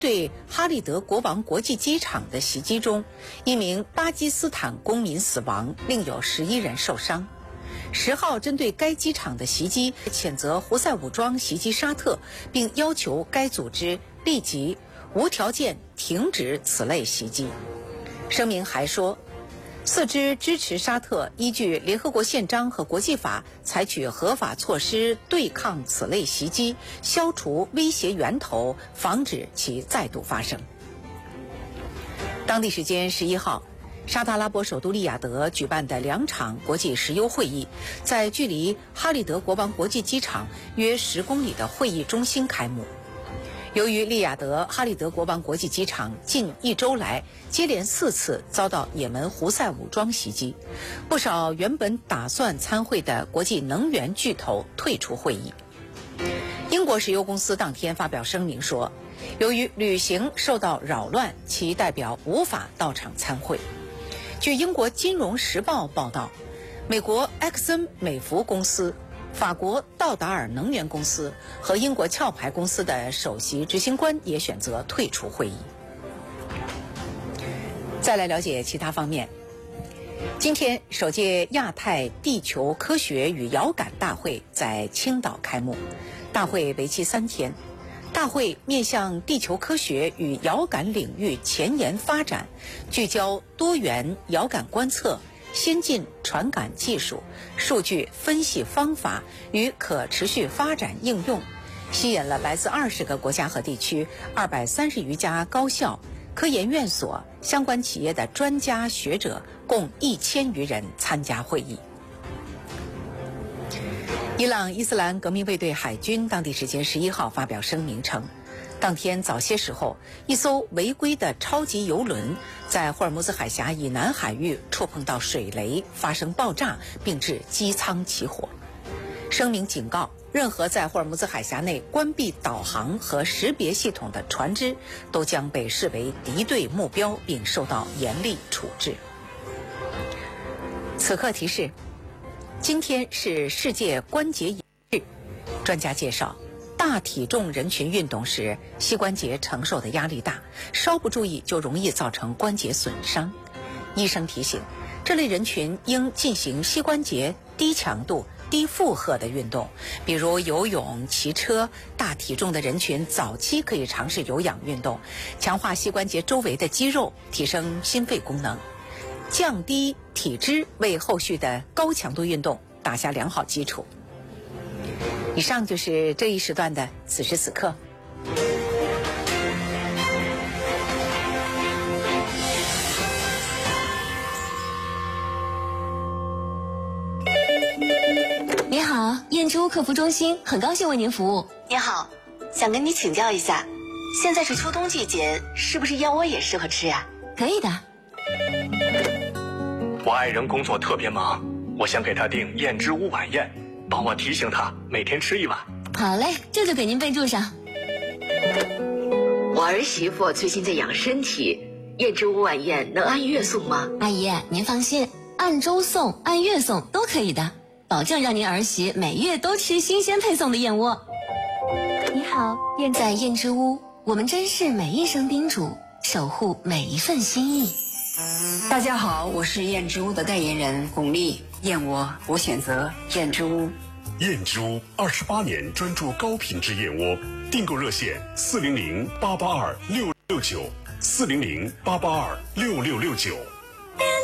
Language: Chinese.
对哈利德国王国际机场的袭击中，1名巴基斯坦公民死亡，另有11人受伤。10号针对该机场的袭击，谴责胡塞武装袭击沙特，并要求该组织立即无条件停止此类袭击。声明还说，四支支持沙特依据联合国宪章和国际法采取合法措施对抗此类袭击，消除威胁源头，防止其再度发生。当地时间11号，沙特阿拉伯首都利雅得举办的2场国际石油会议，在距离哈利德国王国际机场约10公里的会议中心开幕。由于利雅得哈利德国王国际机场近1周来接连4次遭到也门胡塞武装袭击，不少原本打算参会的国际能源巨头退出会议。英国石油公司当天发表声明说，由于旅行受到扰乱，其代表无法到场参会。据英国金融时报报道，美国埃克森美孚公司、法国道达尔能源公司和英国壳牌公司的首席执行官也选择退出会议。再来了解其他方面。今天，首届亚太地球科学与遥感大会在青岛开幕，大会为期3天。大会面向地球科学与遥感领域前沿发展，聚焦多元遥感观测、先进传感技术、数据分析方法与可持续发展应用，吸引了来自20个国家和地区230余家高校、科研院所、相关企业的专家学者共1000余人参加会议。伊朗伊斯兰革命卫队海军当地时间11号发表声明称，当天早些时候，一艘违规的超级油轮在霍尔木兹海峡以南海域触碰到水雷，发生爆炸，并致机舱起火。声明警告，任何在霍尔木兹海峡内关闭导航和识别系统的船只都将被视为敌对目标，并受到严厉处置。此刻提示，今天是世界关节炎日。专家介绍，大体重人群运动时，膝关节承受的压力大，稍不注意就容易造成关节损伤。医生提醒，这类人群应进行膝关节低强度、低负荷的运动，比如游泳、骑车。大体重的人群早期可以尝试有氧运动，强化膝关节周围的肌肉，提升心肺功能，降低体脂，为后续的高强度运动打下良好基础。以上就是这一时段的此时此刻。 你好，燕之屋客服中心，很高兴为您服务。 你好，想跟你请教一下，现在是秋冬季节，是不是燕窝也适合吃呀？ 可以的。 我爱人工作特别忙，我想给他订燕之屋晚宴，帮我提醒他每天吃1碗。 好嘞，这就给您备注上。 我儿媳妇最近在养身体，燕之屋晚宴能按月送吗？ 阿姨，您放心，按周送、按月送都可以的，保证让您儿媳每月都吃新鲜配送的燕窝。你好，在燕之屋，我们珍视每一声叮嘱，守护每一份心意。 大家好，我是燕之屋的代言人巩俐，燕窝我选择燕之屋。 燕之屋28年专注高品质燕窝，订购热线400-882-6669，400-882-6669。